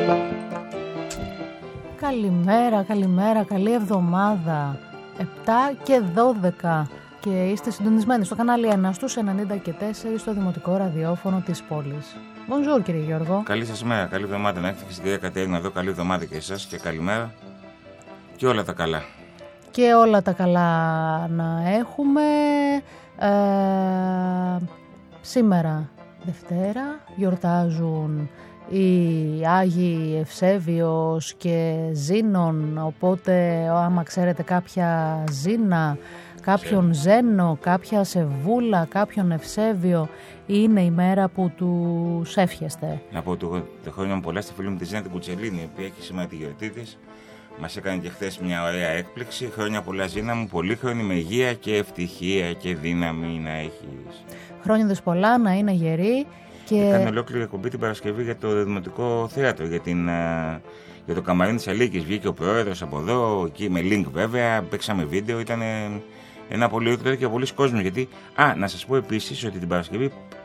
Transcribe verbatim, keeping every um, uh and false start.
Καλημέρα, καλημέρα, καλή εβδομάδα. επτά και δώδεκα και είστε συντονισμένοι στο κανάλι ένα στους ενενήντα και τέσσερα στο δημοτικό ραδιόφωνο της πόλης. Bonjour κύριε Γιώργο. Καλή σας μέρα, καλή εβδομάδα να έχετε και στην κυρία Κατερίνα εδώ. Καλή εβδομάδα και εσάς και καλημέρα και όλα τα καλά. Και όλα τα καλά να έχουμε. Ε, σήμερα Δευτέρα γιορτάζουν οι Άγιοι Ευσέβιος και Ζήνων, οπότε άμα ξέρετε κάποια Ζήνα, κάποιον Ζένο, κάποια Σεβούλα, κάποιον Ευσέβιο, είναι η μέρα που τους εύχεστε. Να πω το χρόνια πολλά στη φίλη μου τη Ζήνα την Κουτσελίνη, η οποία έχει σήμερα τη γιορτή της. Μας έκανε και χθες μια ωραία έκπληξη. Χρόνια πολλά Ζήνα μου, πολύχρονη με υγεία και ευτυχία και δύναμη να έχεις. Χρόνια δες πολλά, να είναι γεροί. Και... Έκανε ολόκληρη εκπομπή την Παρασκευή για το Δημοτικό Θέατρο, για, την, για το καμαρίνι της Αλίκης. Βγήκε ο πρόεδρος από εδώ, εκεί με link βέβαια, παίξαμε βίντεο, ήταν ένα πολύ ωραίο και πολλοί κόσμος. Γιατί, α, να σας πω επίσης ότι την Παρασκευή